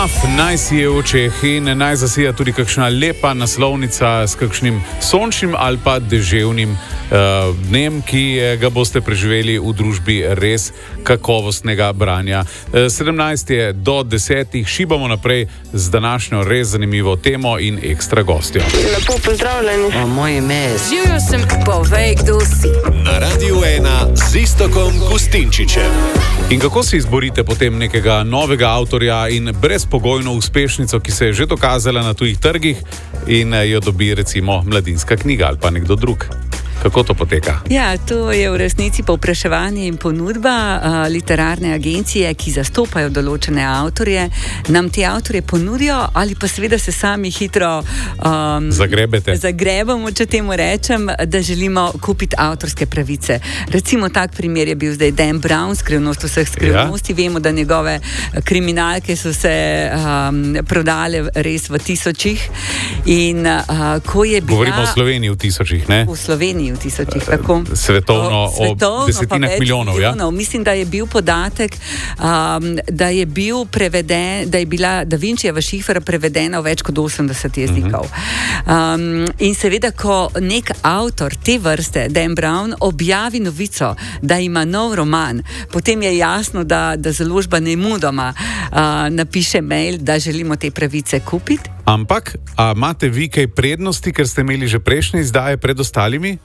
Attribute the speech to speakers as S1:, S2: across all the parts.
S1: Enough, naj si je v očeh in naj zasija tudi kakšna lepa naslovnica s kakšnim sončnim ali pa deževnim dnem, ki ga boste preživeli v družbi res kakovostnega branja. 17 je do 10, šibamo naprej z današnjo res zanimivo temo in ekstra gostjo.
S2: Lepo pozdravljeni.
S3: Moje ime je
S4: Živjo sem, povej, kdo si.
S5: Na Radiu 1 z Iztokom Gustinčičem.
S1: In kako si izborite potem nekega novega avtorja in brezpogojno uspešnico, ki se je že dokazala na tujih trgih in jo dobi recimo Mladinska knjiga ali pa nekdo drug? Kako to poteka?
S6: Ja, to je v resnici povpraševanje in ponudba. Literarne agencije, ki zastopajo določene avtorje, nam te avtorje ponudijo ali pa seveda se sami hitro zagrebamo, če temu rečem, da želimo kupiti avtorske pravice. Recimo tak primer je bil zdaj Dan Brown, Skrivnost vseh skrivnosti. Ja. Vemo, da njegove kriminalke so se prodale res v tisočih. In ko je bila...
S1: Govorimo o Sloveniji v tisočih, ne?
S6: V Sloveniji v tisočih, tako.
S1: Svetovno o desetinah milijonov, ja?
S6: Mislim, da je bil podatek, da je bil preveden, da je bila Da Vinčijeva šifra prevedena v več kot 80 jezikov. In seveda, ko nek avtor te vrste, Dan Brown, objavi novico, da ima nov roman, potem je jasno, da založba nemudoma napiše mail, da želimo te pravice kupiti.
S1: Ampak, a imate vi kaj prednosti, ker ste imeli že prejšnje izdaje pred ostalimi?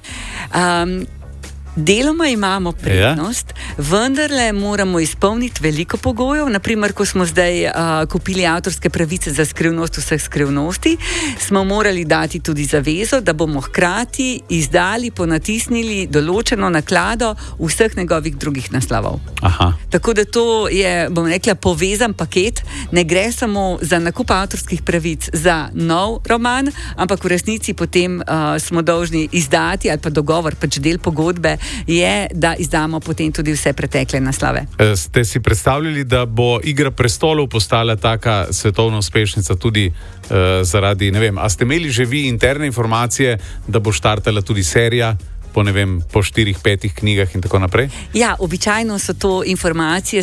S6: Deloma imamo prednost, vendarle moramo izpolniti veliko pogojev. Naprimer, ko smo zdaj kupili avtorske pravice za Skrivnost vseh skrivnosti, smo morali dati tudi zavezo, da bomo hkrati izdali, ponatisnili določeno naklado vseh njegovih drugih naslovov.
S1: Aha.
S6: Tako da to je, bom rekla, povezan paket. Ne gre samo za nakup avtorskih pravic za nov roman, ampak v resnici potem smo dolžni izdati, ali pa dogovor, pač del pogodbe je, da izdamo potem tudi vse pretekle naslove.
S1: Ste si predstavljali, da bo Igra prestolov postala taka svetovna uspešnica tudi zaradi, ne vem, a ste imeli že vi interne informacije, da bo štartala tudi serija po 4-5 knjigah in tako naprej?
S6: Ja, običajno so to informacije,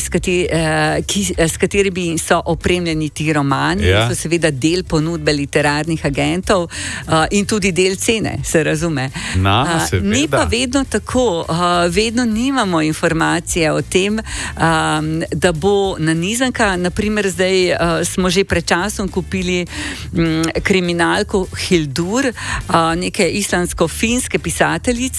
S6: s katerimi so opremljeni ti romani, so seveda del ponudbe literarnih agentov in tudi del cene, se razume. Ni pa vedno tako, vedno nimamo informacije o tem, da bo nanizanka, naprimer zdaj smo že pred časom kupili kriminalko Hildur, neke islandsko-finske pisateljice.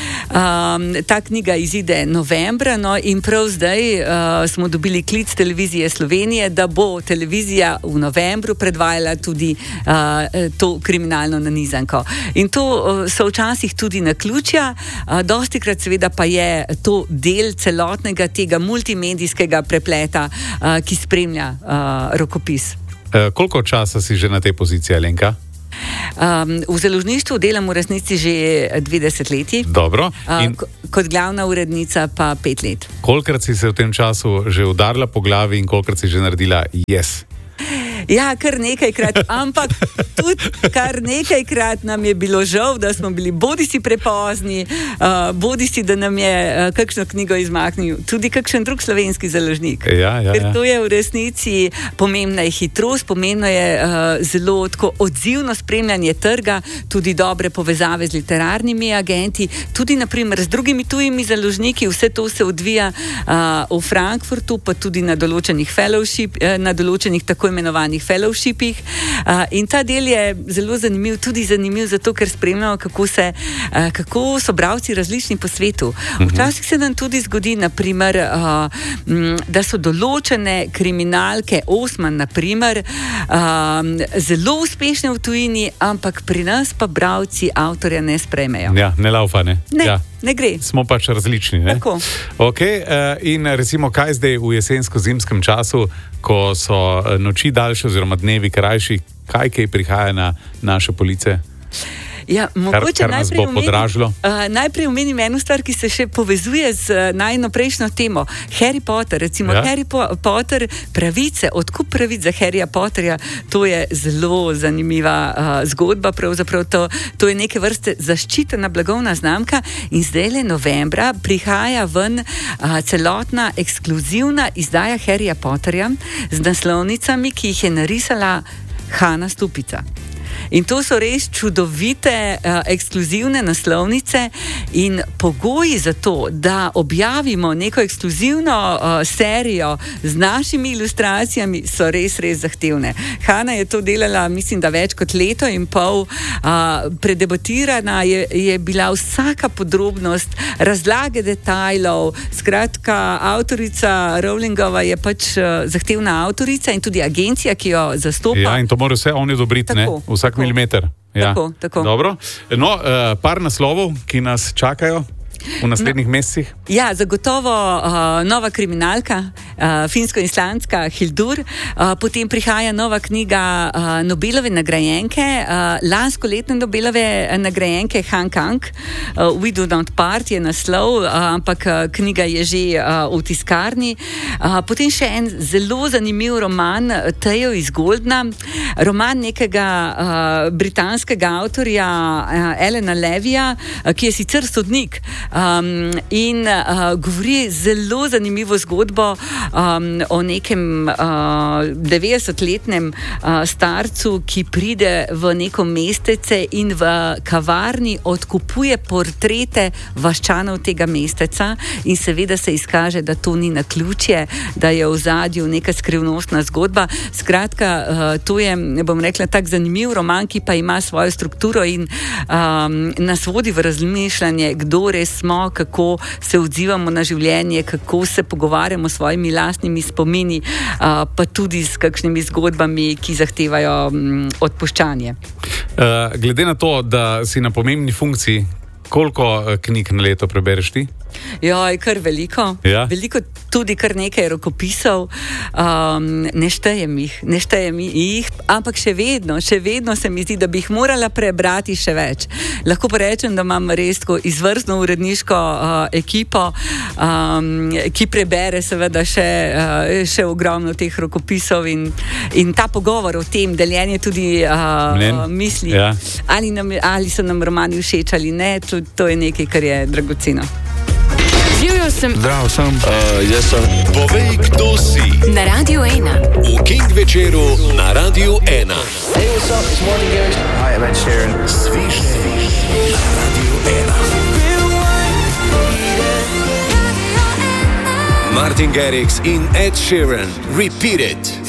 S6: Ta knjiga izide novembra, in prav zdaj smo dobili klic televizije Slovenije, da bo televizija v novembru predvajala tudi to kriminalno nanizanko. In to so včasih tudi naključja, dostikrat seveda pa je to del celotnega tega multimedijskega prepleta, ki spremlja rokopis.
S1: Koliko časa si že na tej poziciji, Alenka?
S6: V založništvu delam v resnici že 20 leti.
S1: Dobro.
S6: Kot glavna urednica pa 5 let.
S1: Kolikrat si se v tem času že udarila po glavi in kolikrat si že naredila yes?
S6: Ja, kar nekajkrat, ampak tudi kar nekajkrat nam je bilo žal, da smo bili bodisi prepozni, bodisi, da nam je kakšno knjigo izmaknil tudi kakšen drug slovenski založnik. Ker to je v resnici pomembna je hitrost, pomembno je zelo tako odzivno spremljanje trga, tudi dobre povezave z literarnimi agenti, tudi naprimer z drugimi tujimi založniki. Vse to se odvija v Frankfurtu, pa tudi na določenih fellowship, na določenih tako imenovanih fellowshipih. In ta del je zelo zanimiv, tudi zanimiv zato, ker spremljamo, kako so bralci različni po svetu. Včasih se nam tudi zgodi, naprimer, da so določene kriminalke, Osman, naprimer, zelo uspešne v tujini, ampak pri nas pa bralci avtorja ne sprejmejo.
S1: Ja, ne laufa, ne?
S6: Ne gre.
S1: Smo pač različni, ne?
S6: Tako.
S1: In recimo, kaj zdaj v jesensko-zimskem času, ko so noči daljše oziroma dnevi krajši, kaj prihaja na naše police?
S6: Ja, mogoče
S1: kar nas bo podražilo.
S6: Najprej omenim eno stvar, ki se še povezuje z najino prejšnjo temo. Harry Potter, recimo Harry Potter, pravice, odkup pravic za Harryja Potterja, to je zelo zanimiva zgodba, pravzaprav to je neke vrste zaščitena blagovna znamka in zdajle novembra prihaja ven celotna ekskluzivna izdaja Harryja Potterja z naslovnicami, ki jih je narisala Hana Stupica. In to so res čudovite, ekskluzivne naslovnice in pogoji za to, da objavimo neko ekskluzivno serijo z našimi ilustracijami, so res, res zahtevne. Hana je to delala, mislim, da več kot leto in pol. Predebatirana je bila vsaka podrobnost, razlage detajlov. Skratka, avtorica Rowlingova je pač zahtevna avtorica in tudi agencija, ki jo zastopa.
S1: Ja, in to mora vse oni odobriti, ne? Vsak milimeter. Ja.
S6: Tako.
S1: Dobro. No, par naslovov, ki nas čakajo v naslednjih mesecih.
S6: Ja, zagotovo nova kriminalka, finsko-islandska Hildur, potem prihaja nova knjiga Nobelove nagrajenke, lanskoletne Nobelove nagrajenke Han Kang, We Do Not Part je naslov, ampak knjiga je že v tiskarni. Potem še en zelo zanimiv roman Tejo iz Goldna, roman nekega britanskega avtorja Elena Levija, ki je sicer sodnik, in govori zelo zanimivo zgodbo o nekem 90-letnem starcu, ki pride v neko mestece in v kavarni odkupuje portrete vaščanov tega mesteca in seveda se izkaže, da to ni naključje, da je v ozadju neka skrivnostna zgodba. Skratka, to je, bom rekla, tak zanimiv roman, ki pa ima svojo strukturo in nas vodi v razmišljanje, kdo res smo, kako se odzivamo na življenje, kako se pogovarjamo s svojimi lastnimi spomini, pa tudi s kakšnimi zgodbami, ki zahtevajo odpuščanje.
S1: Glede na to, da si na pomembni funkciji, koliko knjig na leto prebereš ti?
S6: Joj, kar veliko.
S1: Ja?
S6: Veliko, tudi kar nekaj rokopisov. Ne štejem jih, ampak še vedno se mi zdi, da bi jih morala prebrati še več. Lahko pa rečem, da imam res tako izvrstno uredniško ekipo, ki prebere seveda še ogromno teh rokopisov in ta pogovor o tem, deljenje tudi misli,
S1: ja.
S6: ali so nam romani všeč ali ne, to je nekaj, kar je dragoceno.
S4: Živjo sem.
S5: Zdravo sem. Jaz sem. Povej, kdo si.
S4: Na Radiu 1.
S5: V King večeru na Radiu 1.
S2: Hey, what's up? It's Martin Garrix. Hi, I'm Ed Sheeran.
S5: Sviš na Radiu 1. Martin Garrix in Ed Sheeran. Repeat it.